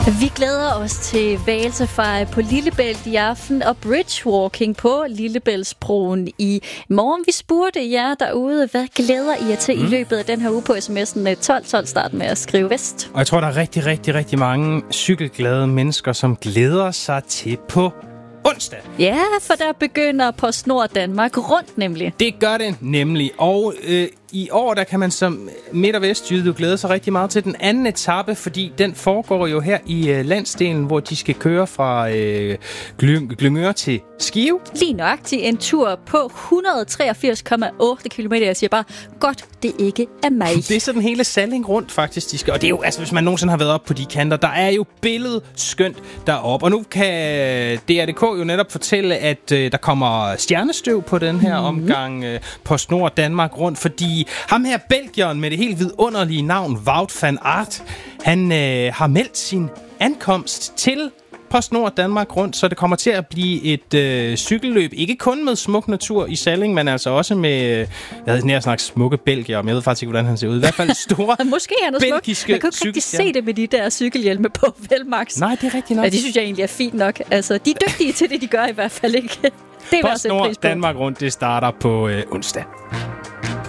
Vi glæder os til Hvalsefejr på Lillebælt i aften og bridgewalking på Lillebæltsbroen i morgen. Vi spurgte jer derude, hvad glæder I jer til i løbet af den her uge på sms'en 1212. Start med at skrive vest. Og jeg tror, der er rigtig mange cykelglade mennesker, som glæder sig til på onsdag. Ja, for der begynder PostNord Danmark rundt nemlig. Det gør det nemlig. Og i år, der kan man som Midt- og Vestjyde jo glæde sig rigtig meget til den anden etape, fordi den foregår jo her i landsdelen, hvor de skal køre fra Glyngøre til Skive. Lige nøjagtigt en tur på 183,8 km. Jeg siger bare, godt, det ikke er mig. Det er sådan hele Salling rundt, faktisk. De skal. Og det er jo, altså, hvis man nogensinde har været op på de kanter, der er jo billedet skønt deroppe. Og nu kan DR.dk jo netop fortælle, at der kommer stjernestøv på den her omgang PostNord Danmark rundt, fordi ham her belgieren med det helt vidunderlige navn Wout van Aert, han har meldt sin ankomst til PostNord Danmark rundt, så det kommer til at blive et cykelløb. Ikke kun med smuk natur i Salling, men altså også med, jeg havde nær snakket smukke belgier, men jeg ved faktisk ikke, hvordan han ser ud. I hvert fald store måske han er belgiske. Man kan ikke rigtig se det med de der cykelhjelme på, vel, Max? Nej, det er rigtigt nok. Ja, det synes jeg egentlig er fint nok. Altså, de er dygtige til det, de gør i hvert fald ikke. Det er PostNord Danmark rundt, det starter på onsdag.